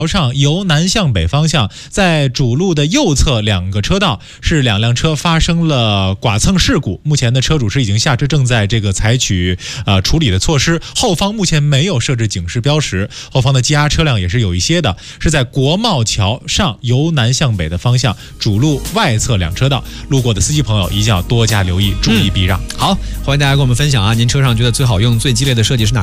上由南向北方向，在主路的右侧2个车道是2辆车发生了剐蹭事故，目前的车主是已经下车，正在这个采取处理的措施。后方目前没有设置警示标识，后方的积压车辆也是有一些的，是在国贸桥上由南向北的方向主路外侧2车道，路过的司机朋友一定要多加留意，注意避让。 好，欢迎大家跟我们分享啊，您车上觉得最好用、最激烈的设计是哪